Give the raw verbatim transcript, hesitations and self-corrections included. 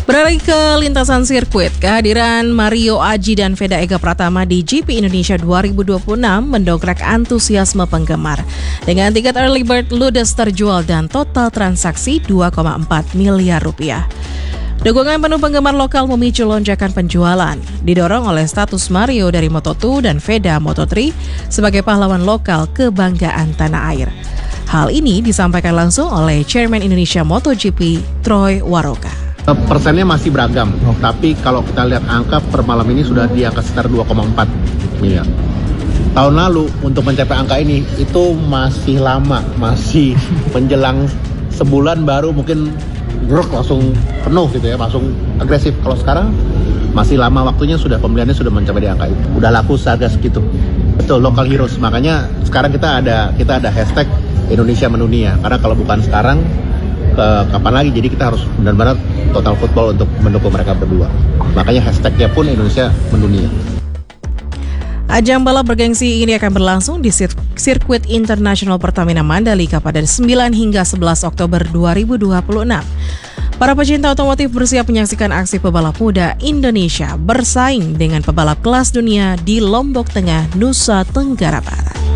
Beralih ke lintasan sirkuit, kehadiran Mario Aji dan Veda Ega Pratama di G P Indonesia dua ribu dua puluh enam mendongkrak antusiasme penggemar. Dengan tiket early bird ludes terjual dan total transaksi dua koma empat miliar rupiah. Dukungan penuh penggemar lokal memicu lonjakan penjualan, didorong oleh status Mario dari Moto dua dan Veda Moto tiga sebagai pahlawan lokal kebanggaan tanah air. Hal ini disampaikan langsung oleh Chairman Indonesia MotoGP, Troy Waroka. Persennya masih beragam, oh. tapi kalau kita lihat angka per malam ini sudah di angka sekitar dua koma empat miliar. Tahun lalu untuk mencapai angka ini itu masih lama, masih menjelang sebulan baru mungkin grok langsung penuh gitu ya, langsung agresif. Kalau sekarang masih lama waktunya, sudah pembeliannya sudah mencapai di angka itu. Udah laku seharga segitu. Betul, local heroes. Makanya sekarang kita ada kita ada hashtag Indonesia Mendunia. Karena kalau bukan sekarang, ke kapan lagi? Jadi kita harus benar-benar total football untuk mendukung mereka berdua. Makanya hashtagnya pun Indonesia Mendunia. Ajang balap bergengsi ini akan berlangsung di sir- sirkuit internasional Pertamina Mandalika pada sembilan hingga sebelas Oktober dua ribu dua puluh enam. Para pecinta otomotif bersiap menyaksikan aksi pebalap muda Indonesia bersaing dengan pebalap kelas dunia di Lombok Tengah, Nusa Tenggara Barat.